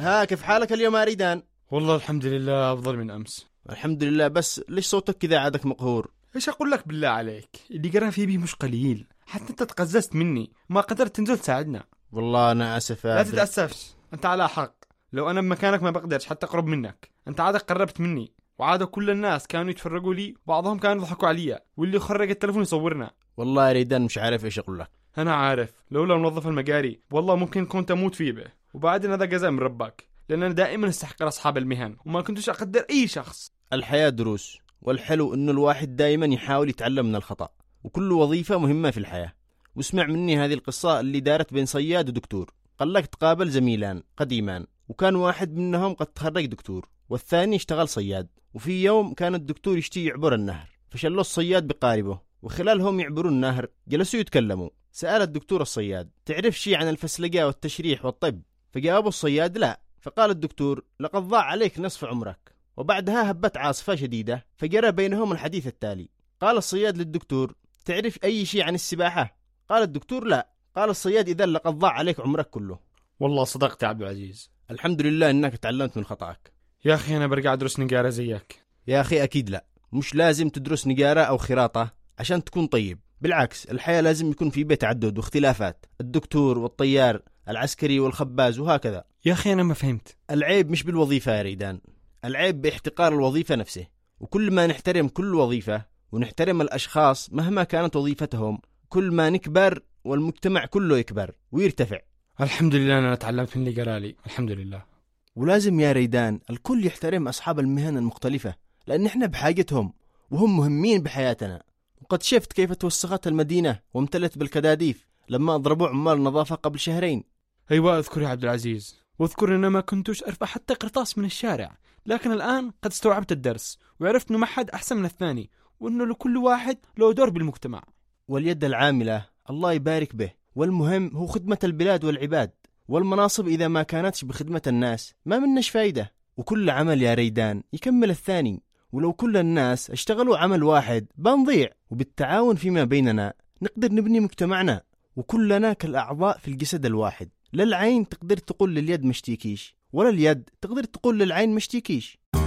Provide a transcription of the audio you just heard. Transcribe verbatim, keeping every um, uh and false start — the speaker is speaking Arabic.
ها كيف حالك اليوم يا ريدان؟ والله الحمد لله أفضل من أمس. الحمد لله، بس ليش صوتك كذا عادك مقهور؟ إيش أقول لك بالله عليك، اللي قرا فيه بيه مش قليل، حتى أنت تقززت مني ما قدرت تنزل تساعدنا. والله أنا آسف. لا تتأسفش، أنت على حق. لو أنا بمكانك ما بقدرش حتى أقرب منك. أنت عادك قربت مني، وعادة كل الناس كانوا يتفرقوا لي، بعضهم كانوا يضحكوا عليا، واللي خرج التلفون يصورنا. والله يا ريدان مش عارف إيش أقول لك. أنا عارف لولا موظف المجاري والله ممكن كنت أموت فيه به، وبعدين هذا جزاء من ربك، لأن أنا دائما استحقر أصحاب المهن وما كنتش أقدر أي شخص. الحياة دروس، والحلو إنه الواحد دائما يحاول يتعلم من الخطأ، وكل وظيفة مهمة في الحياة. واسمع مني هذه القصة اللي دارت بين صياد ودكتور. قال لك تقابل زميلان قديمان، وكان واحد منهم قد تخرج دكتور والثاني اشتغل صياد. وفي يوم كان الدكتور يشتي يعبر النهر، فشلوا الصياد بقاربه، وخلالهم يعبروا النهر جلسوا يتكلموا. سأل الدكتور الصياد: تعرف شيء عن الفسلقة والتشريح والطب؟ فجاوب الصياد: لا. فقال الدكتور: لقد ضاع عليك نصف عمرك. وبعدها هبت عاصفة شديدة فجرى بينهم الحديث التالي. قال الصياد للدكتور: تعرف أي شيء عن السباحة؟ قال الدكتور: لا. قال الصياد: إذا لقد ضاع عليك عمرك كله. والله صدقت يا عبد العزيز، الحمد لله إنك تعلمت من خطأك. يا أخي أنا برجع أدرس نجارة زيك. يا أخي أكيد لا، مش لازم تدرس نجارة أو خراطة عشان تكون طيب. بالعكس، الحياة لازم يكون في بيت تعدد واختلافات، الدكتور والطيار، العسكري والخباز، وهكذا. يا أخي أنا ما فهمت. العيب مش بالوظيفة يا ريدان، العيب باحتقار الوظيفة نفسه. وكل ما نحترم كل وظيفة ونحترم الأشخاص مهما كانت وظيفتهم، كل ما نكبر والمجتمع كله يكبر ويرتفع. الحمد لله أنا تعلمت من اللي قرالي، الحمد لله. ولازم يا ريدان الكل يحترم أصحاب المهن المختلفة، لأن احنا بحاجتهم وهم مهمين بحياتنا. وقد شفت كيف توسخت المدينة وامتلت بالكداديف لما أضربوا عمال النظافة قبل شهرين. أيوة أذكر يا عبد العزيز، واذكر أن ما كنتش أرفع حتى قرطاس من الشارع، لكن الآن قد استوعبت الدرس وعرفت أنه ما حد أحسن من الثاني، وأنه لكل واحد له دور بالمجتمع. واليد العاملة الله يبارك به، والمهم هو خدمة البلاد والعباد. والمناصب إذا ما كانتش بخدمة الناس ما منش فايدة. وكل عمل يا ريدان يكمل الثاني، ولو كل الناس اشتغلوا عمل واحد بنضيع. وبالتعاون فيما بيننا نقدر نبني مجتمعنا، وكلنا كالأعضاء في الجسد الواحد. لا العين تقدر تقول لليد مشتيكيش، ولا اليد تقدر تقول للعين مشتيكيش.